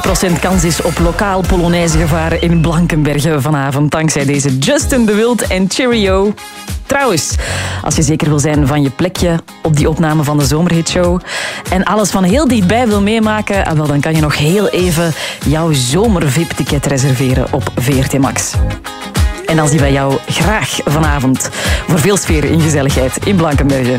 50% kans is op lokaal Polonaise-gevaar in Blankenberge vanavond. Dankzij deze Justin de Wild en Cheerio. Trouwens, als je zeker wil zijn van je plekje op die opname van de Zomerhitshow en alles van heel dichtbij wil meemaken, wel, dan kan je nog heel even jouw zomer-VIP-ticket reserveren op VRT Max. En dan zien wij jou graag vanavond voor veel sfeer en gezelligheid in Blankenberge.